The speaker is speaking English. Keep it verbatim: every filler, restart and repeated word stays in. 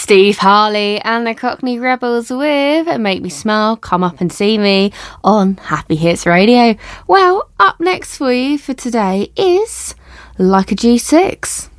Steve Harley and the Cockney Rebels with Make Me Smile, Come Up and See Me on Happy Hits Radio. Well, up next for you for today is Like a G six.